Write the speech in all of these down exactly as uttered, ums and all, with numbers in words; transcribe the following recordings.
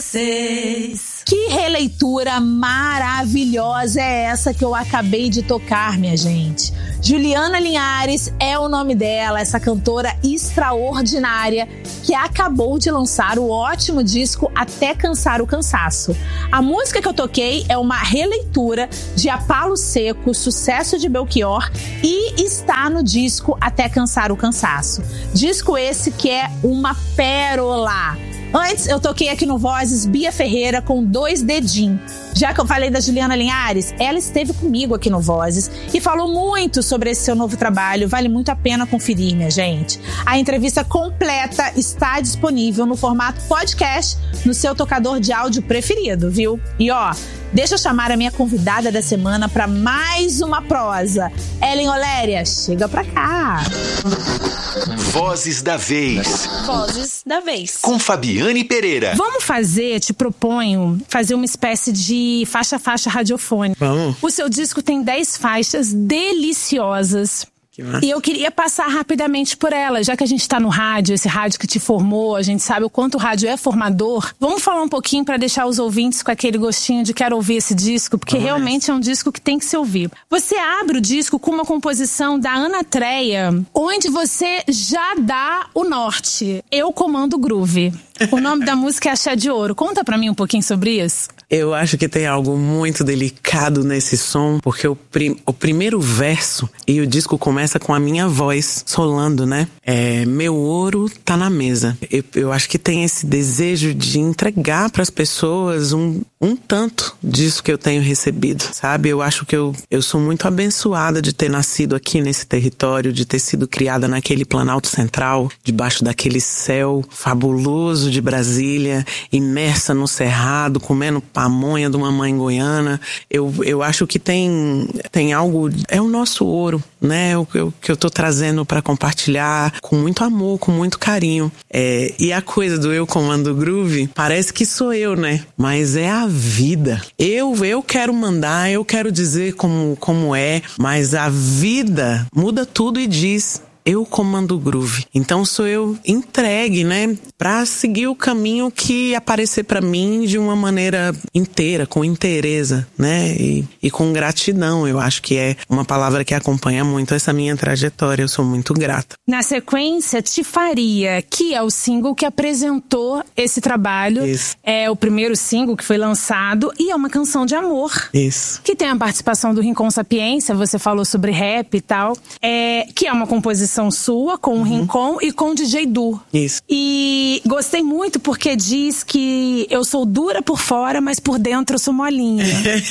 vocês. Que releitura maravilhosa é essa que eu acabei de tocar, minha gente? Juliana Linhares é o nome dela, essa cantora extraordinária que acabou de lançar o ótimo disco Até Cansar o Cansaço. A música que eu toquei é uma releitura de A Palo Seco, sucesso de Belchior, e está no disco Até Cansar o Cansaço. Disco esse que é uma pérola. Antes, eu toquei aqui no Vozes Bia Ferreira com Dois Dedinhos. Já que eu falei da Juliana Linhares, ela esteve comigo aqui no Vozes e falou muito sobre esse seu novo trabalho. Vale muito a pena conferir, minha gente. A entrevista completa está disponível no formato podcast no seu tocador de áudio preferido, viu? E ó, deixa eu chamar a minha convidada da semana para mais uma prosa. Ellen Oléria, chega pra cá. Vozes da Vez. Vozes da Vez. Com Fabiane Pereira. Vamos fazer, te proponho, fazer uma espécie de faixa-faixa radiofônica. Vamos. O seu disco tem dez faixas deliciosas. E eu queria passar rapidamente por ela, já que a gente tá no rádio, esse rádio que te formou, a gente sabe o quanto o rádio é formador. Vamos falar um pouquinho pra deixar os ouvintes com aquele gostinho de quero ouvir esse disco, porque Vamos realmente nessa. É um disco que tem que se ouvir. Você abre o disco com uma composição da Ana Treia, onde você já dá o norte. Eu comando o groove. O nome da música é Axé de Ouro. Conta pra mim um pouquinho sobre isso. Eu acho que tem algo muito delicado nesse som, porque o, prim- o primeiro verso e o disco começa com a minha voz solando, né? É, meu ouro tá na mesa. Eu, eu acho que tem esse desejo de entregar pras pessoas um, um tanto disso que eu tenho recebido, sabe? Eu acho que eu, eu sou muito abençoada de ter nascido aqui nesse território, de ter sido criada naquele Planalto Central, debaixo daquele céu fabuloso de Brasília, imersa no cerrado, comendo pamonha de uma mãe goiana. Eu, eu acho que tem, tem algo, é o nosso ouro, né? O eu, que eu tô trazendo pra compartilhar com muito amor, com muito carinho. É, e a coisa do eu comando o groove, parece que sou eu, né? Mas é a vida. Eu, eu quero mandar, eu quero dizer como, como é, mas a vida muda tudo e diz: eu comando o groove. Então sou eu entregue, né? Pra seguir o caminho que aparecer pra mim de uma maneira inteira, com inteireza, né? E, e com gratidão. Eu acho que é uma palavra que acompanha muito essa minha trajetória. Eu sou muito grata. Na sequência, Te Faria, que é o single que apresentou esse trabalho. Isso. É o primeiro single que foi lançado e é uma canção de amor. Isso. Que tem a participação do Rincon Sapiência, você falou sobre rap e tal. É, que é uma composição sua, com o uhum. Rincon e com o D J Du. Isso. E gostei muito porque diz que eu sou dura por fora, mas por dentro eu sou molinha.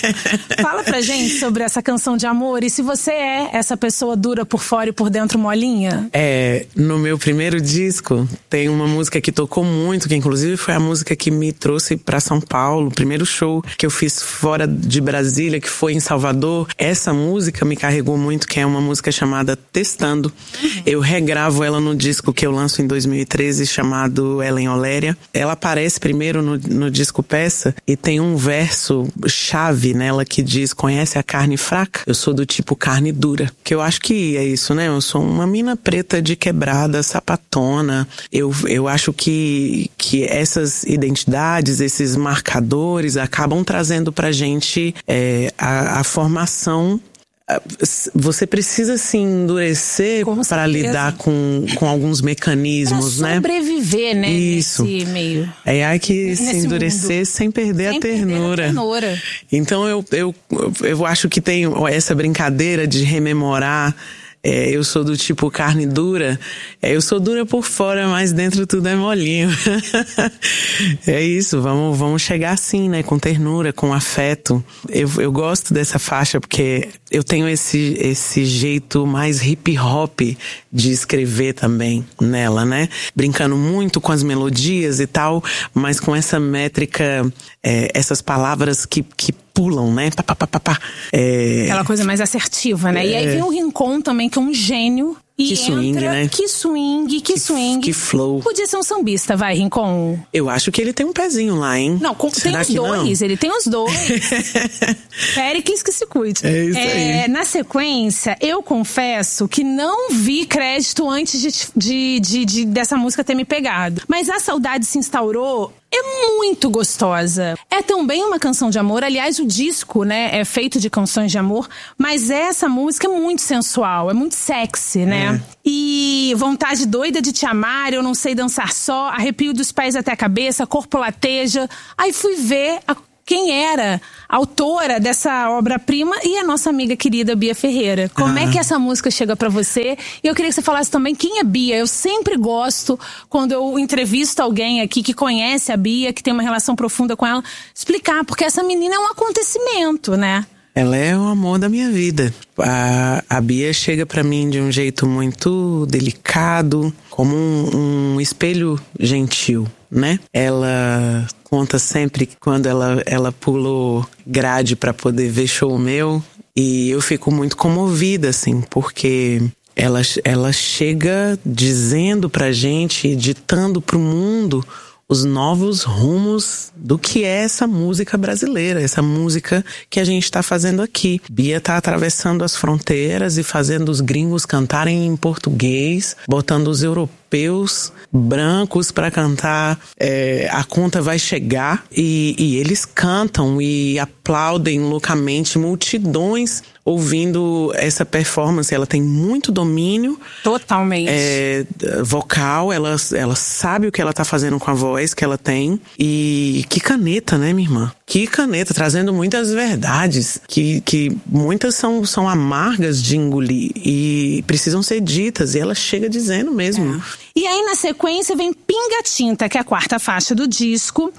Fala pra gente sobre essa canção de amor e se você é essa pessoa dura por fora e por dentro molinha. É, no meu primeiro disco tem uma música que tocou muito, que inclusive foi a música que me trouxe pra São Paulo, o primeiro show que eu fiz fora de Brasília, que foi em Salvador. Essa música me carregou muito, que é uma música chamada Testando. Eu regravo ela no disco que eu lanço em dois mil e treze, chamado Ellen Oléria. Ela aparece primeiro no, no disco Peça e tem um verso chave nela que diz: conhece a carne fraca? Eu sou do tipo carne dura. Que eu acho que é isso, né? Eu sou uma mina preta de quebrada, sapatona. Eu, eu acho que, que essas identidades, esses marcadores acabam trazendo pra gente é, a, a formação. Você precisa se endurecer para lidar com, com alguns mecanismos, pra né? Sobreviver, né? Isso. Nesse meio. É, há que Nesse se endurecer mundo. sem perder sem a ternura. Perder a ternura. Então eu, eu, eu acho que tem essa brincadeira de rememorar. É, eu sou do tipo carne dura. É, eu sou dura por fora, mas dentro tudo é molinho. É isso, vamos, vamos chegar assim, né? Com ternura, com afeto. Eu, eu gosto dessa faixa porque eu tenho esse, esse jeito mais hip hop de escrever também nela, né? Brincando muito com as melodias e tal, mas com essa métrica, é, essas palavras que, que pulam, né? Pá, pá, pá, pá, pá. É... Aquela coisa mais assertiva, né? É... E aí vem o Rincon também, que é um gênio. E que swing, entra, né? Que swing, que, que swing. Que flow. Podia ser um sambista, vai, Rincon. Eu acho que ele tem um pezinho lá, hein? Não, com, tem os dois, não? Ele tem os dois. Péricles que se cuide. É isso é, aí. Na sequência, eu confesso que não vi crédito antes de, de, de, de, dessa música ter me pegado. Mas A Saudade Se Instaurou é muito gostosa. É também uma canção de amor. Aliás, o disco, né, é feito de canções de amor. Mas essa música é muito sensual, é muito sexy, né? É. E vontade doida de te amar, eu não sei dançar só, arrepio dos pés até a cabeça, corpo lateja. Aí fui ver a quem era a autora dessa obra-prima e a nossa amiga querida Bia Ferreira. Como ah. é que essa música chega pra você? E eu queria que você falasse também quem é Bia. Eu sempre gosto, quando eu entrevisto alguém aqui que conhece a Bia, que tem uma relação profunda com ela, explicar, porque essa menina é um acontecimento, né? Ela é o amor da minha vida. A, a Bia chega pra mim de um jeito muito delicado, como um, um espelho gentil, né? Ela conta sempre que quando ela, ela pulou grade pra poder ver show meu, e eu fico muito comovida, assim, porque ela, ela chega dizendo pra gente, ditando pro mundo os novos rumos do que é essa música brasileira, essa música que a gente está fazendo aqui. Bia tá atravessando as fronteiras e fazendo os gringos cantarem em português, botando os europeus brancos para cantar é, A Conta Vai Chegar, e, e eles cantam e aplaudem loucamente, multidões ouvindo essa performance. Ela tem muito domínio. Totalmente. É, vocal, ela, ela sabe o que ela tá fazendo com a voz que ela tem. E que caneta, né, minha irmã? Que caneta, trazendo muitas verdades, que, que muitas são, são amargas de engolir e precisam ser ditas, e ela chega dizendo mesmo. É. E aí, na sequência, vem Pinga Tinta, que é a quarta faixa do disco,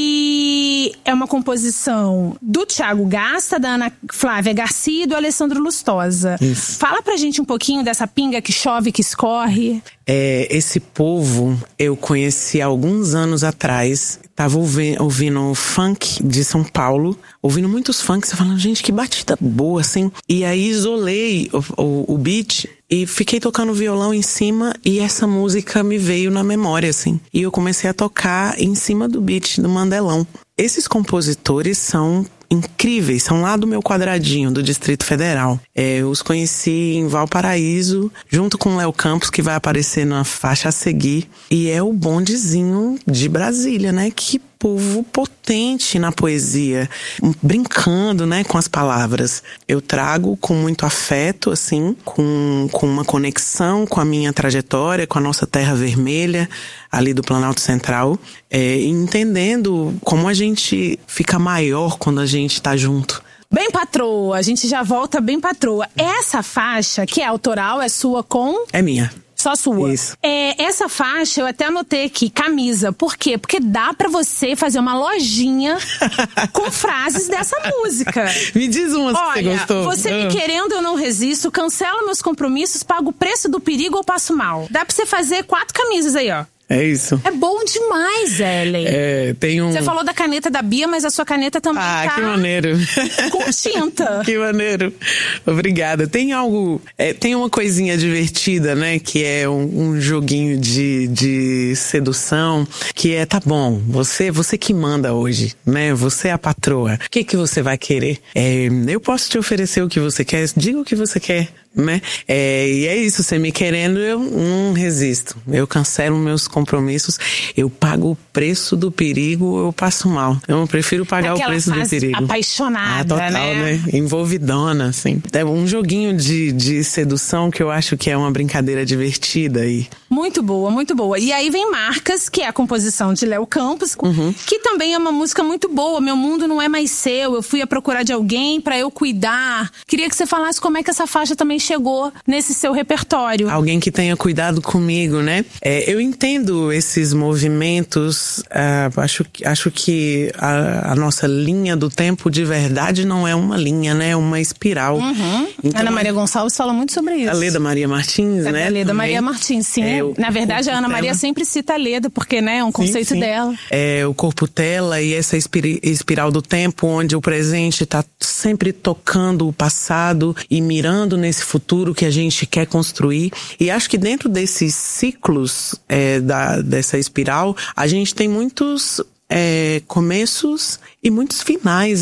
que é uma composição do Thiago Gasta, da Ana Flávia Garcia e do Alessandro Lustosa. Isso. Fala pra gente um pouquinho dessa pinga que chove, que escorre. É, esse povo eu conheci há alguns anos atrás. Tava ouvindo, ouvindo funk de São Paulo, ouvindo muitos funks, falando, gente, que batida boa, assim. E aí isolei o, o, o beat e fiquei tocando violão em cima, e essa música me veio na memória, assim. E eu comecei a tocar em cima do beat do Mandelão. Esses compositores são incríveis, são lá do meu quadradinho, do Distrito Federal. É, eu os conheci em Valparaíso, junto com o Léo Campos, que vai aparecer na faixa a seguir. E é o bondezinho de Brasília, né? Que povo potente na poesia, brincando, né, com as palavras. Eu trago com muito afeto, assim, com, com uma conexão com a minha trajetória, com a nossa terra vermelha, ali do Planalto Central, é, entendendo como a gente fica maior quando a gente tá junto. Bem patroa, a gente já volta bem patroa. Essa faixa, que é autoral, é sua com... É minha. Só sua. Isso. É, essa faixa, eu até anotei aqui, camisa. Por quê? Porque dá pra você fazer uma lojinha com frases dessa música. Me diz uma se Olha, você gostou. Você me ah. querendo, eu não resisto. Cancela meus compromissos, pago o preço do perigo ou passo mal. Dá pra você fazer quatro camisas aí, ó. É isso. É bom demais, Ellen. É, tem um... Você falou da caneta da Bia, mas a sua caneta também ah, tá... que maneiro. Com tinta. Que maneiro. Obrigada. Tem algo... É, tem uma coisinha divertida, né? Que é um, um joguinho de, de sedução. Que é, tá bom, você, você que manda hoje, né? Você é a patroa. O que que você vai querer? É, eu posso te oferecer o que você quer. Diga o que você quer. Né? É, e é isso, você me querendo, eu não resisto. Eu cancelo meus compromissos, eu pago o preço do perigo, eu passo mal. Eu prefiro pagar Aquela o preço do perigo. Apaixonada, ah, total, né? né? Envolvidona, assim. É um joguinho de, de sedução que eu acho que é uma brincadeira divertida aí. Muito boa, muito boa. E aí vem Marcas, que é a composição de Léo Campos, uhum. que também é uma música muito boa. Meu mundo não é mais seu, eu fui à procura de alguém pra eu cuidar. Queria que você falasse como é que essa faixa também chegou nesse seu repertório. Alguém que tenha cuidado comigo, né? É, eu entendo esses movimentos, uh, acho, acho que a, a nossa linha do tempo de verdade não é uma linha, né? É uma espiral. Uhum. Então, Ana Maria Gonçalves fala muito sobre isso. A Leda Maria Martins, é né? A Leda também. Maria Martins, sim. É, o, Na verdade, a Ana Maria tela. sempre cita a Leda, porque, né, é um conceito sim, sim. dela. É, o corpo tela e essa espiral do tempo, onde o presente tá sempre tocando o passado e mirando nesse futuro que a gente quer construir. E acho que dentro desses ciclos é, da, dessa espiral, a gente tem muitos é, começos e muitos finais, né?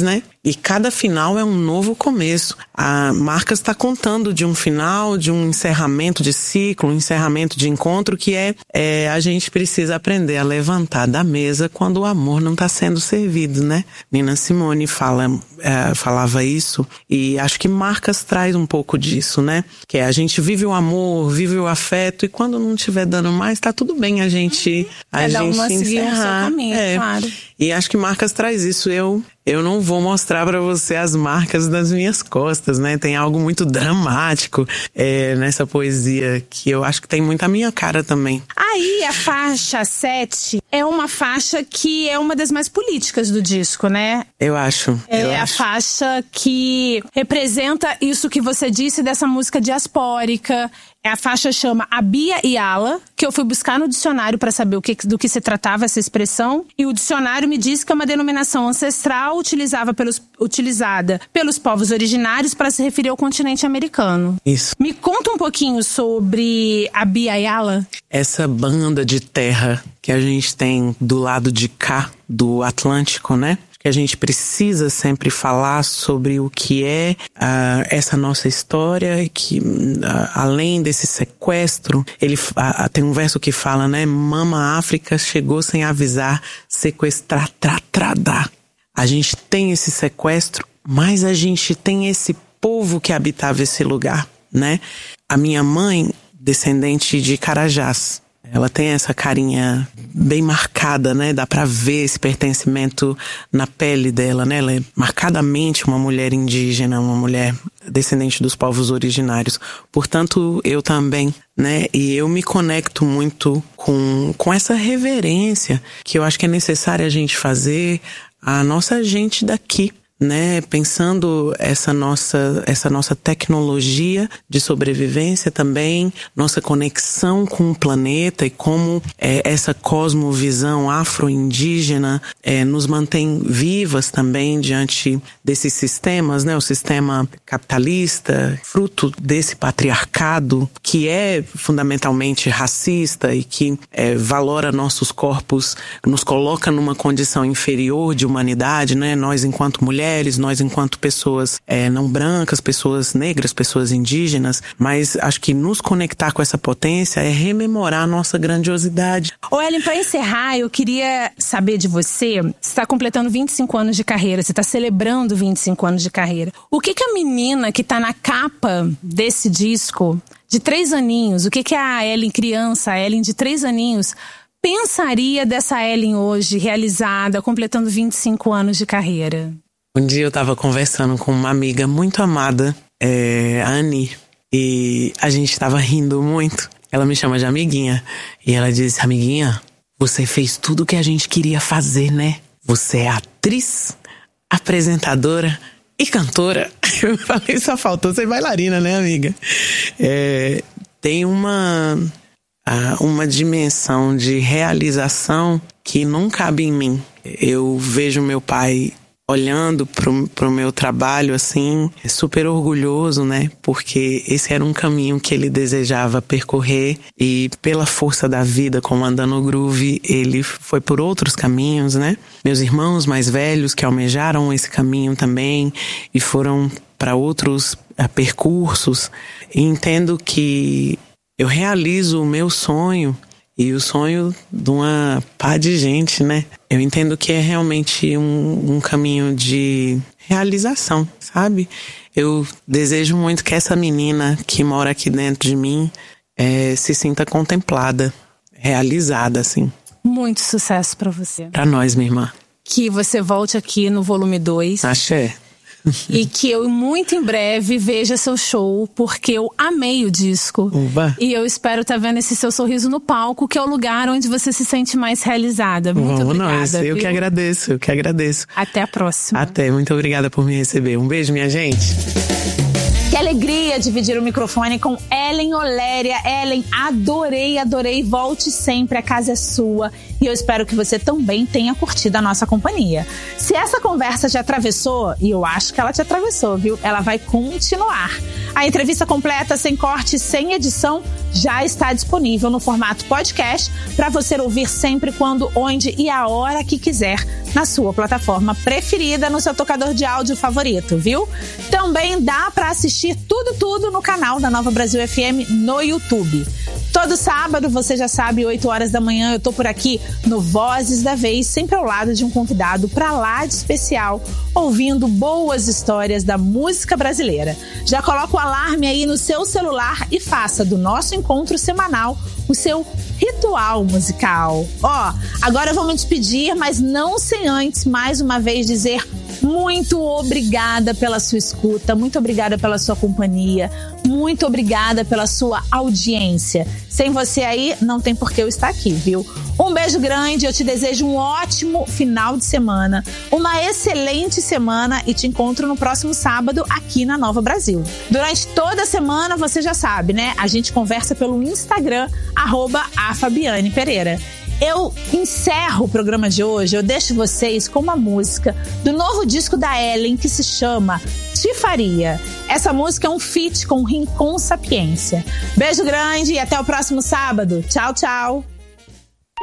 E cada final é um novo começo. A Marcas está contando de um final, de um encerramento de ciclo, um encerramento de encontro, que é, é a gente precisa aprender a levantar da mesa quando o amor não está sendo servido, né? Nina Simone fala, é, falava isso, e acho que Marcas traz um pouco disso, né? Que é a gente vive o amor, vive o afeto, e quando não estiver dando mais, tá tudo bem a gente, a é gente uma encerrar. Seu caminho, é. Claro. E acho que Marcas traz isso. Eu Eu não vou mostrar pra você as marcas das minhas costas, né? Tem algo muito dramático é, nessa poesia que eu acho que tem muito a minha cara também. Aí a faixa sete é uma faixa que é uma das mais políticas do disco, né? Eu acho. É eu a acho. faixa que representa isso que você disse dessa música diaspórica. A faixa chama Abia Yala, que eu fui buscar no dicionário para saber o que, do que se tratava essa expressão. E o dicionário me diz que é uma denominação ancestral utilizava pelos, utilizada pelos povos originários para se referir ao continente americano. Isso. Me conta um pouquinho sobre Abia Yala. Essa banda de terra que a gente tem do lado de cá do Atlântico, né? Que a gente precisa sempre falar sobre o que é uh, essa nossa história e que, uh, além desse sequestro, ele uh, tem um verso que fala, né? Mama África chegou sem avisar, sequestrar, tra, tra, dá. A gente tem esse sequestro, mas a gente tem esse povo que habitava esse lugar, né? A minha mãe, descendente de Carajás, ela tem essa carinha bem marcada, né? Dá pra ver esse pertencimento na pele dela, né? Ela é marcadamente uma mulher indígena, uma mulher descendente dos povos originários. Portanto, eu também, né? E eu me conecto muito com, com essa reverência que eu acho que é necessária a gente fazer à nossa gente daqui, né? Pensando essa nossa, essa nossa tecnologia de sobrevivência também, nossa conexão com o planeta e como é, essa cosmovisão afro-indígena é, nos mantém vivas também diante desses sistemas, né? O sistema capitalista, fruto desse patriarcado que é fundamentalmente racista e que é, valora nossos corpos, nos coloca numa condição inferior de humanidade, né? Nós enquanto mulheres, nós enquanto pessoas é, não brancas, pessoas negras, pessoas indígenas, mas acho que nos conectar com essa potência é rememorar a nossa grandiosidade. Ô Ellen, pra encerrar, eu queria saber de você, você está completando vinte e cinco anos de carreira, você está celebrando vinte e cinco anos de carreira. O que que a menina que tá na capa desse disco, de três aninhos, o que que a Ellen criança, a Ellen de três aninhos, pensaria dessa Ellen hoje, realizada, completando vinte e cinco anos de carreira? Um dia eu tava conversando com uma amiga muito amada, é, a Annie, e a gente tava rindo muito. Ela me chama de amiguinha, e ela disse, amiguinha, você fez tudo o que a gente queria fazer, né? Você é atriz, apresentadora e cantora. Eu falei, só faltou ser bailarina, né, amiga? É, tem uma, uma dimensão de realização que não cabe em mim. Eu vejo meu pai olhando pro, pro meu trabalho, assim, super orgulhoso, né? Porque esse era um caminho que ele desejava percorrer e pela força da vida, como Andando Groove, ele foi por outros caminhos, né? Meus irmãos mais velhos que almejaram esse caminho também e foram para outros uh, percursos. E entendo que eu realizo o meu sonho e o sonho de uma pá de gente, né? Eu entendo que é realmente um, um caminho de realização, sabe? Eu desejo muito que essa menina que mora aqui dentro de mim é, se sinta contemplada, realizada, assim. Muito sucesso pra você. Pra nós, minha irmã. Que você volte aqui no volume dois. Axé. E que eu muito em breve veja seu show, porque eu amei o disco. Uba. E eu espero estar tá vendo esse seu sorriso no palco, que é o lugar onde você se sente mais realizada. Muito Vamos obrigada. nós. Eu viu? que agradeço, eu que agradeço. Até a próxima. Até, muito obrigada por me receber. Um beijo, minha gente. Que alegria dividir o microfone com Ellen Oléria. Ellen, adorei, adorei. Volte sempre, a casa é sua. E eu espero que você também tenha curtido a nossa companhia. Se essa conversa te atravessou, e eu acho que ela te atravessou, viu? Ela vai continuar. A entrevista completa, sem corte, sem edição, já está disponível no formato podcast para você ouvir sempre, quando, onde e a hora que quiser, na sua plataforma preferida, no seu tocador de áudio favorito, viu? Também dá para assistir tudo, tudo no canal da Nova Brasil F M no YouTube. Todo sábado, você já sabe, oito horas da manhã, eu tô por aqui no Vozes da Vez, sempre ao lado de um convidado pra lá de especial, ouvindo boas histórias da música brasileira. Já coloca o alarme aí no seu celular e faça do nosso encontro semanal o seu ritual musical. Ó, agora eu vou me despedir, mas não sem antes, mais uma vez, dizer muito obrigada pela sua escuta, muito obrigada pela sua companhia, muito obrigada pela sua audiência. Sem você aí, não tem por que eu estar aqui, viu? Um beijo grande, eu te desejo um ótimo final de semana, uma excelente semana e te encontro no próximo sábado aqui na Nova Brasil. Durante toda a semana, você já sabe, né? A gente conversa pelo Instagram, arroba a Fabiane Pereira. Eu encerro o programa de hoje, eu deixo vocês com uma música do novo disco da Ellen que se chama Te Faria. Essa música é um feat com Rincon Sapiência. Beijo grande e até o próximo sábado. Tchau, tchau.